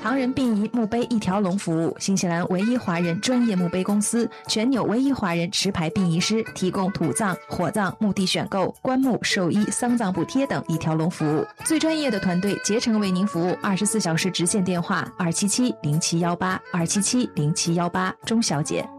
唐人殡仪墓碑一条龙服务，新西兰唯一华人专业墓碑公司，全纽唯一华人持牌殡仪师，提供土葬、火葬、墓地选购、棺木、寿衣、丧葬补贴等一条龙服务。最专业的团队竭诚为您服务，24小时直线电话2770718，2770718，钟小姐。